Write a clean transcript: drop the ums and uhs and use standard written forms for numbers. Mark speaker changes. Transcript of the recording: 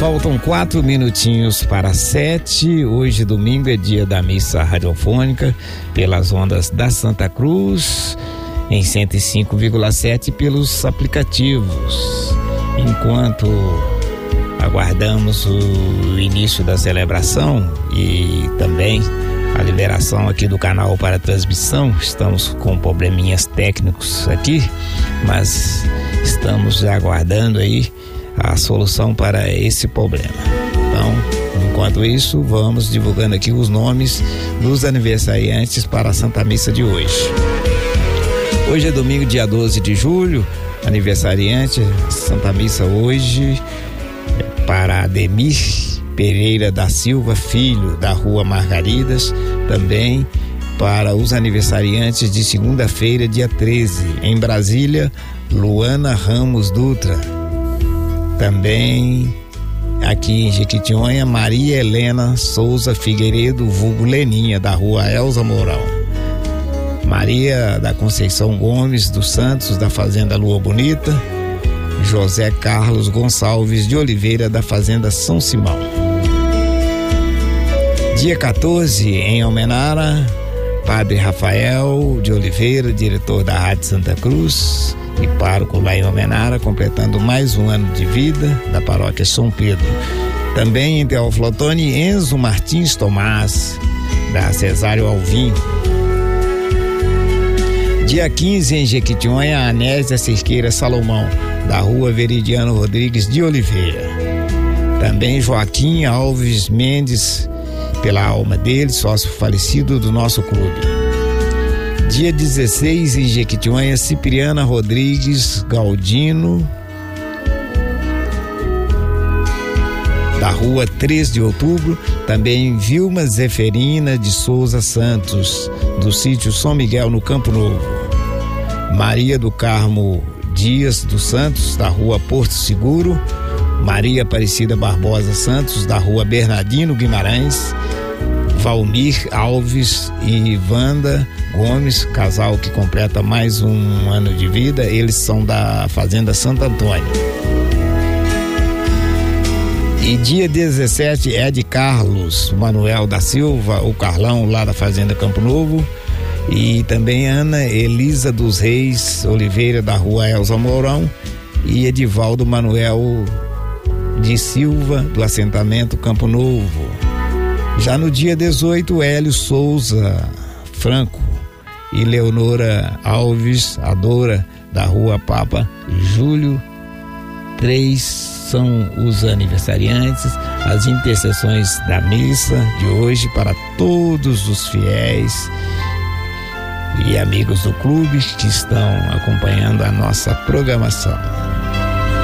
Speaker 1: Faltam 4 minutinhos para 7. Hoje, domingo, é dia da missa radiofônica pelas ondas da Santa Cruz, em 105,7 pelos aplicativos. Enquanto aguardamos o início da celebração e também a liberação aqui do canal para transmissão, estamos com probleminhas técnicos aqui, mas estamos aguardando aí a solução para esse problema. Então, enquanto isso, vamos divulgando aqui os nomes dos aniversariantes para a Santa Missa de hoje. Hoje é domingo, dia 12 de julho, aniversariante, Santa Missa hoje para Ademir Pereira da Silva Filho, da Rua Margaridas, também para os aniversariantes de segunda-feira, dia 13, em Brasília, Luana Ramos Dutra. Também aqui em Jequitinhonha, Maria Helena Souza Figueiredo, vulgo Leninha, da Rua Elza Mourão. Maria da Conceição Gomes dos Santos, da Fazenda Lua Bonita. José Carlos Gonçalves de Oliveira, da Fazenda São Simão. Dia 14, em Almenara, Padre Rafael de Oliveira, diretor da Rádio Santa Cruz e pároco lá em Almenara, completando mais um ano de vida da paróquia São Pedro. Também em Teófilo Otoni, Enzo Martins Tomás, da Cesário Alvim. Dia 15, em Jequitinhonha, Anésia Cerqueira Salomão, da Rua Veridiano Rodrigues de Oliveira. Também Joaquim Alves Mendes, pela alma dele, sócio falecido do nosso clube. Dia 16, em Jequitinhonha, Cipriana Rodrigues Galdino, da Rua 3 de Outubro. Também Vilma Zeferina de Souza Santos, do sítio São Miguel, no Campo Novo. Maria do Carmo Dias dos Santos, da Rua Porto Seguro. Maria Aparecida Barbosa Santos, da Rua Bernardino Guimarães. Valmir Alves e Wanda Gomes, casal que completa mais um ano de vida. Eles são da Fazenda Santo Antônio. E dia 17, Ed Carlos Manuel da Silva, o Carlão, lá da Fazenda Campo Novo. E também Ana Elisa dos Reis Oliveira, da Rua Elza Mourão. E Edivaldo Manuel de Silva, do assentamento Campo Novo. Já no dia 18, Hélio Souza Franco e Leonora Alves Adora, da Rua Papa Júlio 3, são os aniversariantes. As intercessões da missa de hoje para todos os fiéis e amigos do clube que estão acompanhando a nossa programação.